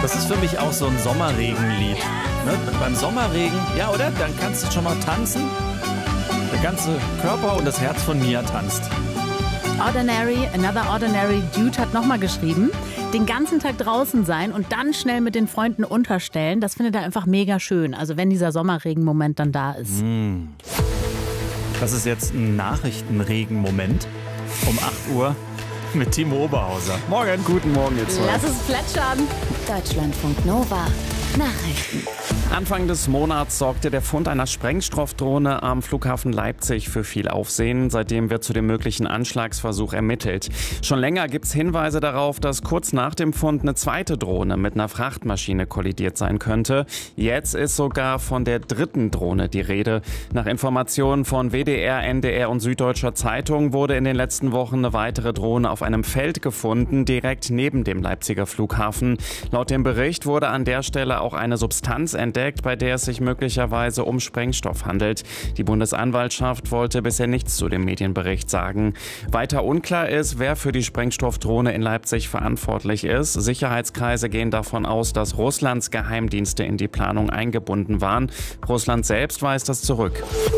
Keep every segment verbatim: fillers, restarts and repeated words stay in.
Das ist für mich auch so ein Sommerregenlied. Ne? Beim Sommerregen, ja, oder? Dann kannst du schon mal tanzen. Der ganze Körper und das Herz von Mia tanzt. Ordinary, Another Ordinary Dude hat nochmal geschrieben, den ganzen Tag draußen sein und dann schnell mit den Freunden unterstellen, das findet er einfach mega schön. Also wenn dieser Sommerregenmoment dann da ist. Mm. Das ist jetzt ein Nachrichtenregenmoment um acht Uhr mit Timo Oberhauser. Morgen. Guten Morgen, ihr zwei. Lass es plätschern. Deutschlandfunk Nova. Nachrichten. Anfang des Monats sorgte der Fund einer Sprengstoffdrohne am Flughafen Leipzig für viel Aufsehen. Seitdem wird zu dem möglichen Anschlagsversuch ermittelt. Schon länger gibt es Hinweise darauf, dass kurz nach dem Fund eine zweite Drohne mit einer Frachtmaschine kollidiert sein könnte. Jetzt ist sogar von der dritten Drohne die Rede. Nach Informationen von W D R, N D R und Süddeutscher Zeitung wurde in den letzten Wochen eine weitere Drohne auf einem Feld gefunden, direkt neben dem Leipziger Flughafen. Laut dem Bericht wurde an der Stelle auch eine Substanz entdeckt, bei der es sich möglicherweise um Sprengstoff handelt. Die Bundesanwaltschaft wollte bisher nichts zu dem Medienbericht sagen. Weiter unklar ist, wer für die Sprengstoffdrohne in Leipzig verantwortlich ist. Sicherheitskreise gehen davon aus, dass Russlands Geheimdienste in die Planung eingebunden waren. Russland selbst weist das zurück.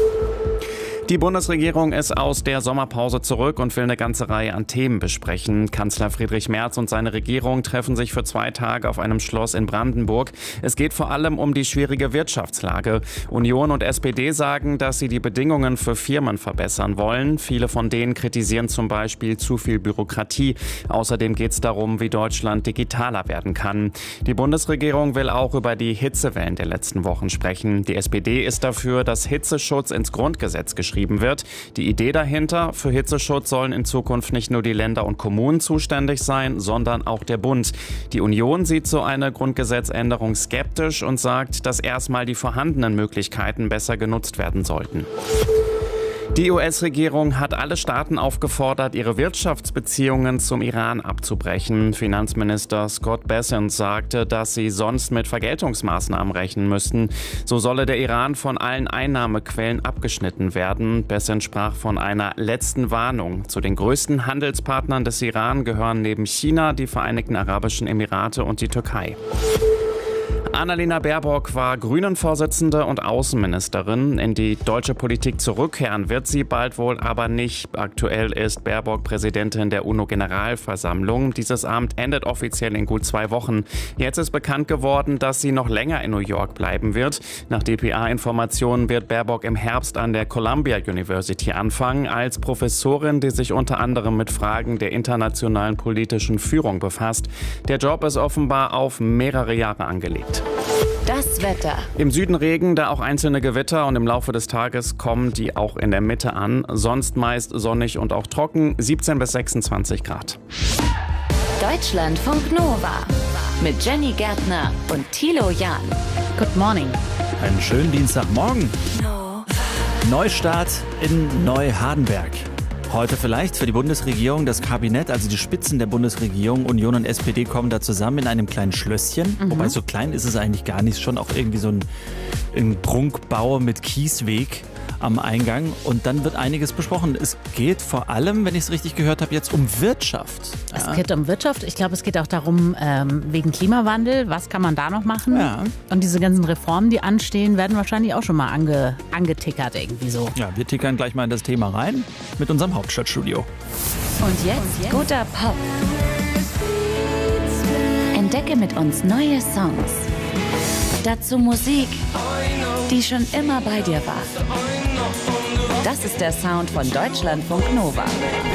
Die Bundesregierung ist aus der Sommerpause zurück und will eine ganze Reihe an Themen besprechen. Kanzler Friedrich Merz und seine Regierung treffen sich für zwei Tage auf einem Schloss in Brandenburg. Es geht vor allem um die schwierige Wirtschaftslage. Union und S P D sagen, dass sie die Bedingungen für Firmen verbessern wollen. Viele von denen kritisieren zum Beispiel zu viel Bürokratie. Außerdem geht es darum, wie Deutschland digitaler werden kann. Die Bundesregierung will auch über die Hitzewellen der letzten Wochen sprechen. Die S P D ist dafür, dass Hitzeschutz ins Grundgesetz geschrieben wird. Die Idee dahinter: Für Hitzeschutz sollen in Zukunft nicht nur die Länder und Kommunen zuständig sein, sondern auch der Bund. Die Union sieht so eine Grundgesetzänderung skeptisch und sagt, dass erstmal die vorhandenen Möglichkeiten besser genutzt werden sollten. Die U S-Regierung hat alle Staaten aufgefordert, ihre Wirtschaftsbeziehungen zum Iran abzubrechen. Finanzminister Scott Bessent sagte, dass sie sonst mit Vergeltungsmaßnahmen rechnen müssten. So solle der Iran von allen Einnahmequellen abgeschnitten werden. Bessent sprach von einer letzten Warnung. Zu den größten Handelspartnern des Iran gehören neben China die Vereinigten Arabischen Emirate und die Türkei. Annalena Baerbock war Grünen-Vorsitzende und Außenministerin. In die deutsche Politik zurückkehren wird sie bald wohl aber nicht. Aktuell ist Baerbock Präsidentin der UNO-Generalversammlung. Dieses Amt endet offiziell in gut zwei Wochen. Jetzt ist bekannt geworden, dass sie noch länger in New York bleiben wird. Nach D P A-Informationen wird Baerbock im Herbst an der Columbia University anfangen, als Professorin, die sich unter anderem mit Fragen der internationalen politischen Führung befasst. Der Job ist offenbar auf mehrere Jahre angelegt. Das Wetter. Im Süden Regen, da auch einzelne Gewitter, und im Laufe des Tages kommen die auch in der Mitte an. Sonst meist sonnig und auch trocken, siebzehn bis sechsundzwanzig Grad. Deutschlandfunk Nova mit Jenny Gärtner und Thilo Jahn. Good morning. Einen schönen Dienstagmorgen. Neustart in Neuhardenberg. Heute vielleicht für die Bundesregierung, das Kabinett, also die Spitzen der Bundesregierung, Union und S P D kommen da zusammen in einem kleinen Schlösschen. Mhm. Wobei so klein ist es eigentlich gar nicht, schon auch irgendwie so ein, ein Prunkbau mit Kiesweg am Eingang. Und dann wird einiges besprochen. Es geht vor allem, wenn ich es richtig gehört habe, jetzt um Wirtschaft. Es Ja. geht um Wirtschaft. Ich glaube, es geht auch darum, ähm, wegen Klimawandel, was kann man da noch machen? Ja. Und diese ganzen Reformen, die anstehen, werden wahrscheinlich auch schon mal ange, angetickert irgendwie so. Ja, wir tickern gleich mal in das Thema rein mit unserem Hauptstadtstudio. Und jetzt guter Pop. Entdecke mit uns neue Songs. Dazu Musik, die schon immer bei dir war. Das ist der Sound von Deutschlandfunk Nova.